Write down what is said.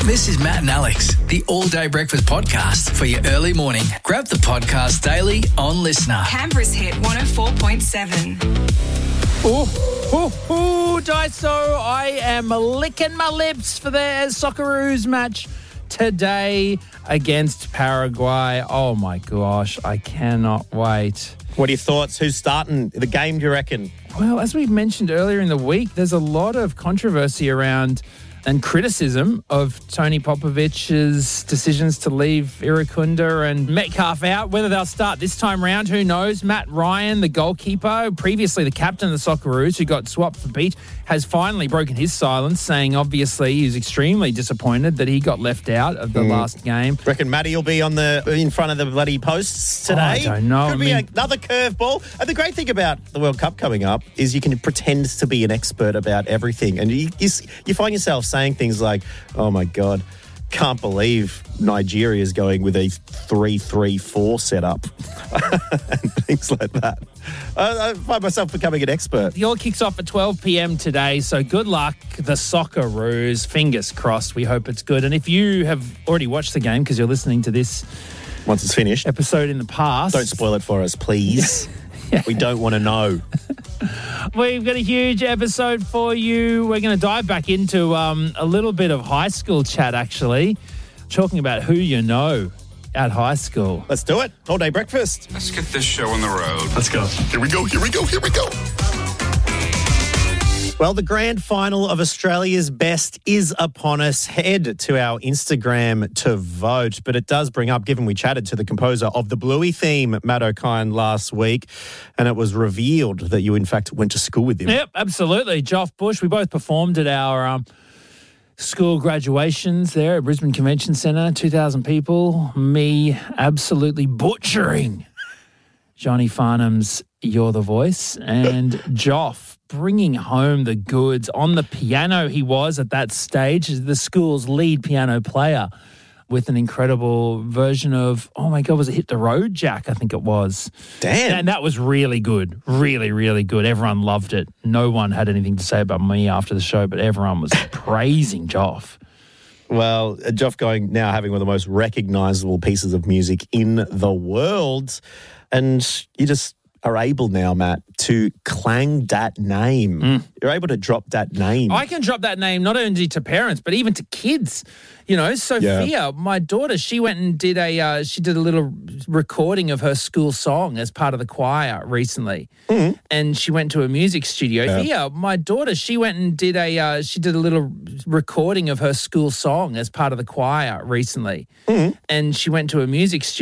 This is Matt and Alex, the All Day Breakfast Podcast for your early morning. Grab the podcast daily on Listener. Canberra's hit 104.7. Daiso, I am licking my lips for the Socceroos match today against Paraguay. Oh my gosh, I cannot wait. What are your thoughts? Who's starting the game, do you reckon? Well, as we mentioned earlier in the week, there's a lot of controversy around and criticism of Tony Popovich's decisions to leave Irukunda and Metcalf out. Whether they'll start this time round, who knows? Matt Ryan, the goalkeeper, previously the captain of the Socceroos, who got swapped for Beach, has finally broken his silence, saying obviously he was extremely disappointed that he got left out of the last game. Reckon Matty will be in front of the bloody posts today? I don't know. Could be another curveball. And the great thing about the World Cup coming up is you can pretend to be an expert about everything. And you find yourself saying things like, oh my God, can't believe Nigeria is going with a 3-3-4 setup and things like that. I find myself becoming an expert. The All kicks off at 12 p.m. today, so good luck, the Socceroos. Fingers crossed. We hope it's good. And if you have already watched the game because you're listening to this once it's finished episode in the past, don't spoil it for us, please. Yeah. We don't want to know. We've got a huge episode for you. We're going to dive back into a little bit of high school chat, actually, talking about who you know at high school. Let's do it. All day breakfast. Let's get this show on the road. Let's go. Here we go. Well, the grand final of Australia's Best is upon us. Head to our Instagram to vote. But it does bring up, given we chatted to the composer of the Bluey theme, Matt O'Kine, last week, and it was revealed that you, in fact, went to school with him. Yep, absolutely. Joff Bush. We both performed at our school graduations there at Brisbane Convention Centre, 2,000 people. Me absolutely butchering Johnny Farnham's You're the Voice, and Joff bringing home the goods on the piano. He was at that stage the school's lead piano player with an incredible version of, oh my God, was it Hit the Road, Jack? I think it was. Damn. And that was really good. Really, really good. Everyone loved it. No one had anything to say about me after the show, but everyone was praising Joff. Well, Joff now having one of the most recognisable pieces of music in the world. And you just are able now, Matt, to clang that name. You're able to drop that name. I can drop that name not only to parents, but even to kids. You know, Sophia, my daughter, she went and did a little recording of her school song as part of the choir recently. And she went to a music studio. Yeah, my daughter, she went and did a little recording of her school song as part of the choir recently. And she went to a music studio.